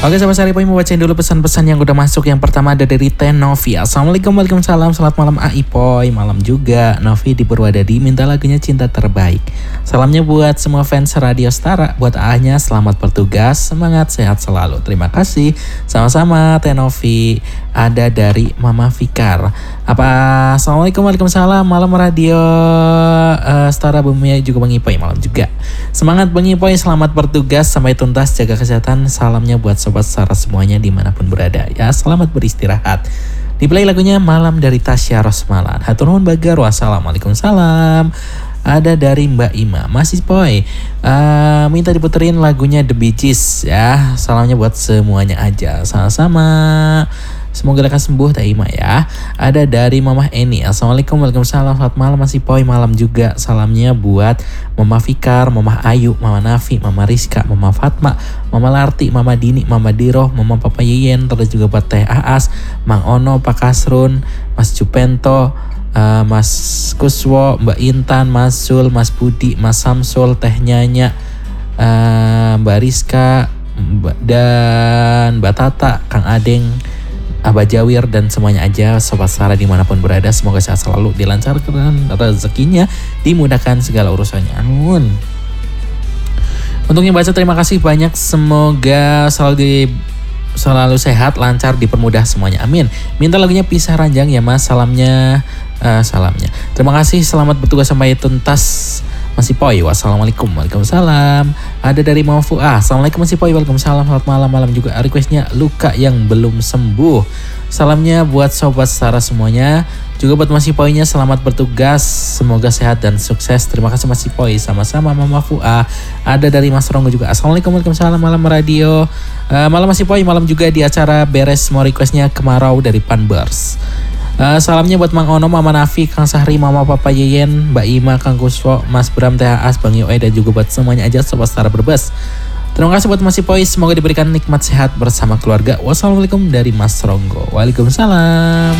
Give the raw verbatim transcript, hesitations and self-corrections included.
Oke sahabat Saripoy, mau bacain dulu pesan-pesan yang udah masuk. Yang pertama ada dari Tenovi. Assalamualaikum, waalaikumsalam, selamat malam A I Poy. Malam juga. Novi di Purwadadi minta lagunya Cinta Terbaik. Salamnya buat semua fans Radio Stara. Buat A-nya selamat bertugas, semangat, sehat selalu. Terima kasih. Sama-sama Tenovi. Ada dari Mama Fikar. Apa? Assalamualaikum, waalaikumsalam, malam Radio uh, Stara Bumi juga Bang Ipoy. Malam juga. Semangat Bang Ipoy, selamat bertugas sampai tuntas, jaga kesehatan. Salamnya buat sobat Stara semuanya dimanapun berada. Ya, selamat beristirahat. Di play lagunya Malam dari Tasya Rosmalan. Hatur nuhun bagar. Wassalamualaikum salam. Ada dari Mbak Ima. Masih Poy, uh, minta diputerin lagunya The Bee Gees ya. Salamnya buat semuanya aja. Sama-sama. Semoga lekas sembuh Teh Ima ya. Ada dari Mama Eni. Assalamualaikum, waalaikumsalam, selamat malam Masih Poy. Malam juga. Salamnya buat Mama Fikar, Mama Ayu, Mama Nafi, Mama Rizka, Mama Fatma, Mama Larti, Mama Dini, Mama Diroh, Mama Papa Yeyen. Terus juga buat Teh Aas, Mang Ono, Pak Kasrun, Mas Cupento, uh, Mas Kuswo, Mbak Intan, Mas Sul, Mas Budi, Mas Samsul, Teh Nyanya, uh, Mbak Rizka, Mbak, dan Mbak Tata, Kang Adeng, Abah Jawir, dan semuanya aja sobat Stara dimanapun berada. Semoga sehat selalu, dilancarkan rezekinya, dimudahkan segala urusannya. Amin. Untuk yang baca terima kasih banyak. Semoga selalu di, selalu sehat, lancar, dipermudah semuanya. Amin. Minta lagunya Pisah Ranjang ya Mas. Salamnya uh, salamnya. Terima kasih, selamat bertugas sampai tuntas Masih Poy. Wassalamualaikum, waalaikumsalam. Ada dari Mama Fuah. Assalamualaikum Masih Poy, waalaikumsalam, selamat malam. Malam juga. Requestnya Luka yang belum sembuh. Salamnya buat sobat Stara semuanya. Juga buat Masih Poynya, selamat bertugas. Semoga sehat dan sukses. Terima kasih Masih Poy. Sama-sama Mama Fuah. Ada dari Mas Ronggo juga. Assalamualaikum, waalaikumsalam, malam Radio. Uh, malam Masih Poy, malam juga di acara beres. Mau requestnya Kemarau dari Panbers. Uh, salamnya buat Mang Ono, Mama Nafi, Kang Sahri, Mama Papa Yeyen, Mbak Ima, Kang Kuswo, Mas Bram, T H As, Bang Yoe, dan juga buat semuanya aja sobat Stara Brebes. Terima kasih buat Masih Poy, semoga diberikan nikmat sehat bersama keluarga. Wassalamualaikum dari Mas Ronggo. Waalaikumsalam.